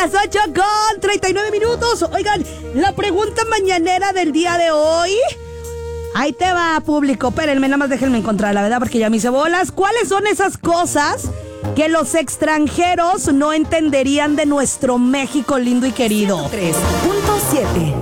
las 8:39. Oigan, la pregunta mañanera del día de hoy. Ahí te va, público. Espérenme, nada más déjenme encontrar, la verdad, porque ya me hice bolas. ¿Cuáles son esas cosas que los extranjeros no entenderían de nuestro México lindo y querido? 3.7